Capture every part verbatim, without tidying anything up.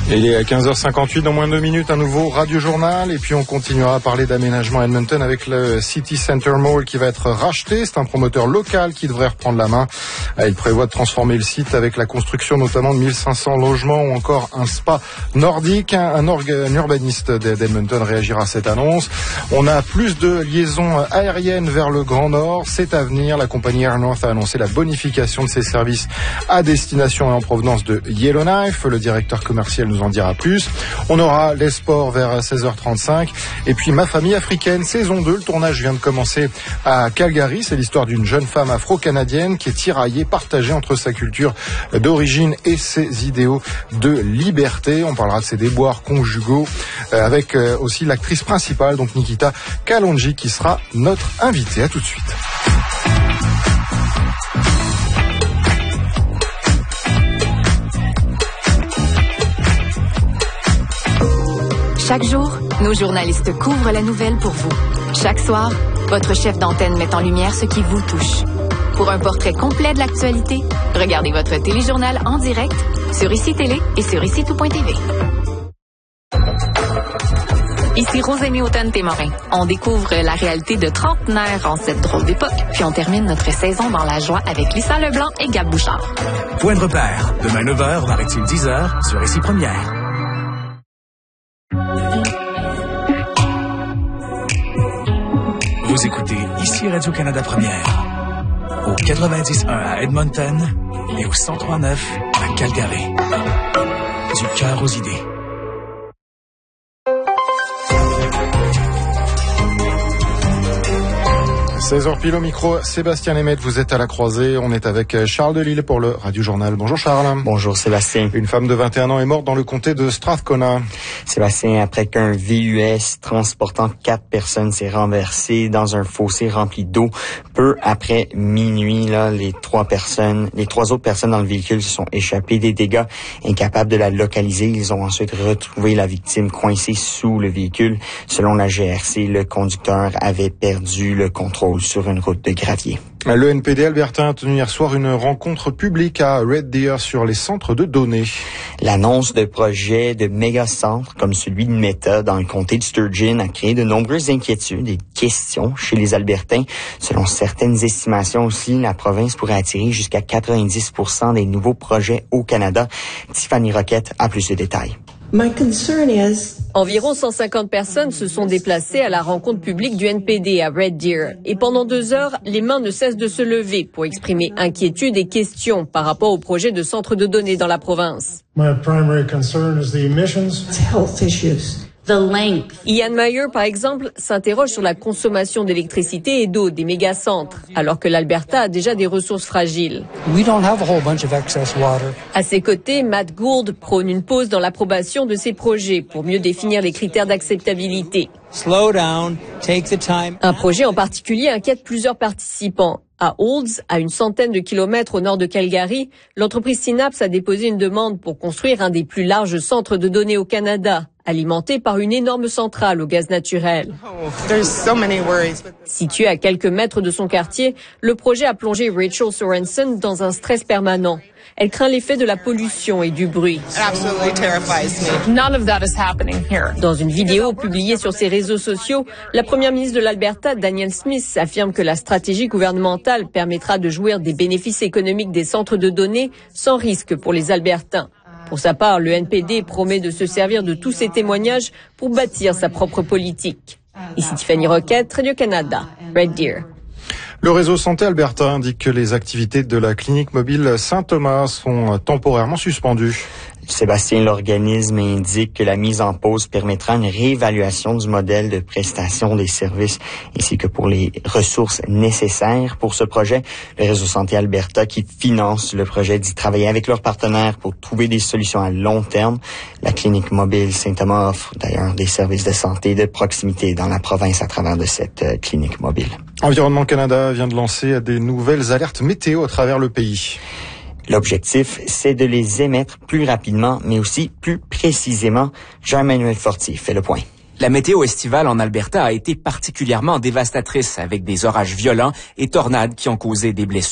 Et il est à quinze heures cinquante-huit, dans moins de deux minutes, un nouveau Radio Journal. Et puis on continuera à parler d'aménagement à Edmonton avec le City Center Mall qui va être racheté. C'est un promoteur local qui devrait reprendre la main. Il prévoit de transformer le site avec la construction notamment de mille cinq cents logements ou encore un spa nordique. Un, orga, un urbaniste d'Edmonton réagira à cette annonce. On a plus de liaisons aériennes vers le Grand Nord. C'est à venir. La compagnie Air North a annoncé la bonification de ses services à destination et en provenance de Yellowknife. Le directeur commercial nous en dira plus. On aura les sports vers seize heures trente-cinq. Et puis Ma famille africaine, saison deux. Le tournage vient de commencer à Calgary. C'est l'histoire d'une jeune femme afro-canadienne qui est tiraillée, partagée entre sa culture d'origine et ses idéaux de liberté. On parlera de ses déboires conjugaux avec aussi l'actrice principale, donc Nikita Kalonji, qui sera notre invitée. À tout de suite. Chaque jour, nos journalistes couvrent la nouvelle pour vous. Chaque soir, votre chef d'antenne met en lumière ce qui vous touche. Pour un portrait complet de l'actualité, regardez votre téléjournal en direct sur Ici Télé et sur ici tout point t v. Ici Rosémie Automne-Témorin. On découvre la réalité de trentenaires en cette drôle d'époque, puis on termine notre saison dans la joie avec Lisa Leblanc et Gab Bouchard. Point de repère, demain neuf heures, maritime dix heures, sur Ici Première. Vous écoutez Ici Radio-Canada Première, au quatre-vingt-dix point un à Edmonton et au cent trois point neuf à Calgary. Du cœur aux idées. seize heures pile au micro, Sébastien Lemaitre, vous êtes à la croisée. On est avec Charles Delisle pour le Radio Journal. Bonjour Charles. Bonjour Sébastien. Une femme de vingt et un ans est morte dans le comté de Strathcona. Sébastien, après qu'un V U S transportant quatre personnes s'est renversé dans un fossé rempli d'eau, peu après minuit, là, les trois personnes, les trois autres personnes dans le véhicule se sont échappées des dégâts. Incapables de la localiser, ils ont ensuite retrouvé la victime coincée sous le véhicule. Selon la G R C, le conducteur avait perdu le contrôle sur une route de gravier. Le N P D albertain a tenu hier soir une rencontre publique à Red Deer sur les centres de données. L'annonce de projets de méga-centres comme celui de Meta dans le comté de Sturgeon a créé de nombreuses inquiétudes et questions chez les Albertains. Selon certaines estimations aussi, la province pourrait attirer jusqu'à quatre-vingt-dix pour cent des nouveaux projets au Canada. Tiffany Roquette a plus de détails. My concern is... Environ cent cinquante personnes se sont déplacées à la rencontre publique du N P D à Red Deer. Et pendant deux heures, les mains ne cessent de se lever pour exprimer inquiétudes et questions par rapport au projet de centre de données dans la province. My primary concern is the emissions. It's health issues. The length. Ian Meyer, par exemple, s'interroge sur la consommation d'électricité et d'eau des mégacentres, alors que l'Alberta a déjà des ressources fragiles. We don't have a whole bunch of excess water. À ses côtés, Matt Gould prône une pause dans l'approbation de ces projets pour mieux définir les critères d'acceptabilité. Slow down, take the time. Un projet en particulier inquiète plusieurs participants. À Olds, à une centaine de kilomètres au nord de Calgary, l'entreprise Synapse a déposé une demande pour construire un des plus larges centres de données au Canada, alimenté par une énorme centrale au gaz naturel. Situé à quelques mètres de son quartier, le projet a plongé Rachel Sorensen dans un stress permanent. Elle craint l'effet de la pollution et du bruit. Dans une vidéo publiée sur ses réseaux sociaux, la première ministre de l'Alberta, Danielle Smith, affirme que la stratégie gouvernementale permettra de jouir des bénéfices économiques des centres de données sans risque pour les Albertains. Pour sa part, le N P D promet de se servir de tous ces témoignages pour bâtir sa propre politique. Ici Tiffany Roquette, Radio-Canada, Red Deer. Le réseau Santé Alberta indique que les activités de la clinique mobile Saint-Thomas sont temporairement suspendues. Sébastien, l'organisme indique que la mise en pause permettra une réévaluation du modèle de prestation des services ainsi que pour les ressources nécessaires pour ce projet. Le réseau Santé Alberta, qui finance le projet, dit travailler avec leurs partenaires pour trouver des solutions à long terme. La clinique mobile Saint-Thomas offre d'ailleurs des services de santé de proximité dans la province à travers de cette clinique mobile. Environnement Canada vient de lancer des nouvelles alertes météo à travers le pays. L'objectif, c'est de les émettre plus rapidement, mais aussi plus précisément. Jean-Emmanuel Fortier fait le point. La météo estivale en Alberta a été particulièrement dévastatrice avec des orages violents et tornades qui ont causé des blessures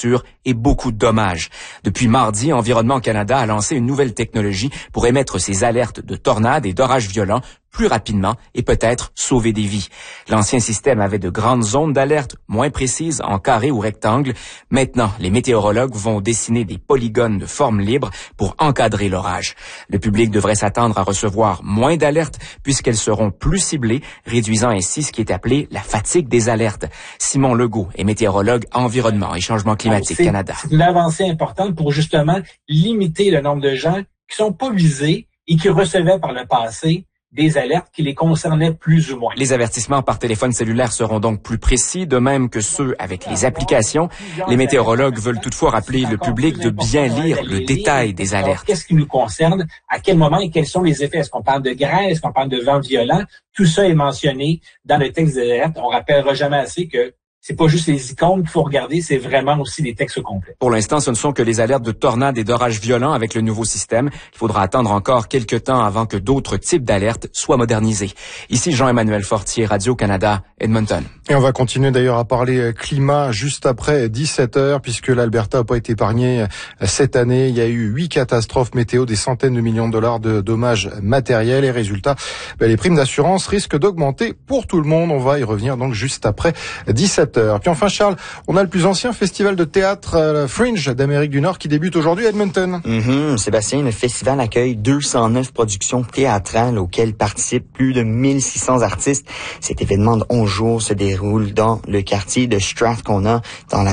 et beaucoup de dommages. Depuis mardi, Environnement Canada a lancé une nouvelle technologie pour émettre ces alertes de tornades et d'orages violents plus rapidement et peut-être sauver des vies. L'ancien système avait de grandes zones d'alerte moins précises en carré ou rectangle. Maintenant, les météorologues vont dessiner des polygones de forme libre pour encadrer l'orage. Le public devrait s'attendre à recevoir moins d'alertes puisqu'elles seront plus ciblées, réduisant ainsi ce qui est appelé la fatigue des alertes. Simon Legault est météorologue Environnement et Changement climatique c'est, Canada. C'est une avancée importante pour justement limiter le nombre de gens qui sont pas visés et qui recevaient par le passé des alertes qui les concernaient plus ou moins. Les avertissements par téléphone cellulaire seront donc plus précis, de même que ceux avec les applications. Les météorologues veulent toutefois rappeler le public de bien lire le détail des alertes. Qu'est-ce qui nous concerne, à quel moment et quels sont les effets? Est-ce qu'on parle de grêle? Est-ce qu'on parle de vent violent? Tout ça est mentionné dans le texte des alertes. On rappellera jamais assez que c'est pas juste les icônes qu'il faut regarder, c'est vraiment aussi des textes complets. Pour l'instant, ce ne sont que les alertes de tornades et d'orages violents avec le nouveau système. Il faudra attendre encore quelques temps avant que d'autres types d'alertes soient modernisés. Ici Jean-Emmanuel Fortier, Radio-Canada, Edmonton. Et on va continuer d'ailleurs à parler climat juste après dix-sept heures, puisque l'Alberta n'a pas été épargné cette année. Il y a eu huit catastrophes météo, des centaines de millions de dollars de dommages matériels. Et résultat, ben, les primes d'assurance risquent d'augmenter pour tout le monde. On va y revenir donc juste après dix-sept heures. Puis enfin, Charles, on a le plus ancien festival de théâtre euh, Fringe d'Amérique du Nord qui débute aujourd'hui à Edmonton. Mm-hmm. Sébastien, le festival accueille deux cent neuf productions théâtrales auxquelles participent plus de mille six cents artistes. Cet événement de onze jours se déroule dans le quartier de Strathcona, dans la